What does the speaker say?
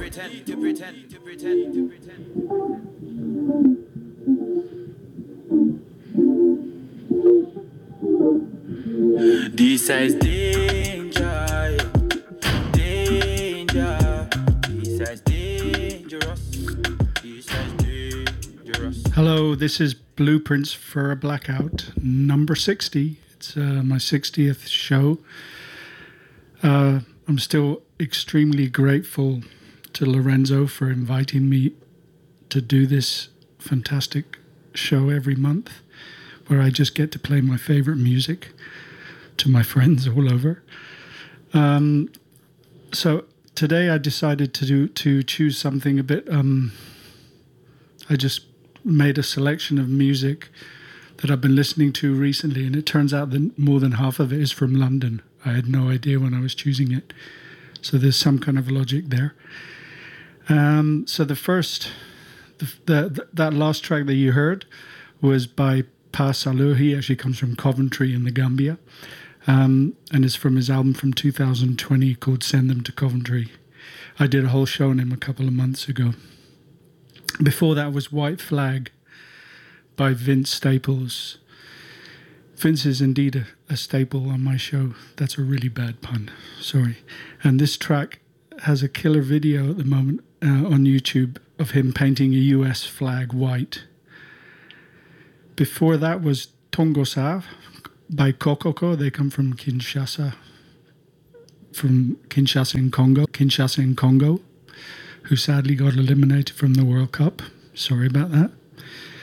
This is danger, danger. This is dangerous. This is dangerous. Hello, this is Blueprints for a Blackout, number 60. It's my 60th show. I'm still extremely grateful to Lorenzo for inviting me to do this fantastic show every month, where I just get to play my favorite music to my friends all over. So today I decided to choose something a bit. I just made a selection of music that I've been listening to recently, and it turns out that more than half of it is from London. I had no idea when I was choosing it, so there's some kind of logic there. So the first, that last track that you heard was by Pa Salieu. He actually comes from Coventry in the Gambia, and it's from his album from 2020 called Send Them to Coventry. I did a whole show on him a couple of months ago. Before that was White Flag by Vince Staples. Vince is indeed a staple on my show. That's a really bad pun, sorry. And this track has a killer video at the moment on YouTube of him painting a US flag white. Before that was Tongo Sa by Kokoko. They come from Kinshasa in Congo, who sadly got eliminated from the World Cup. Sorry about that.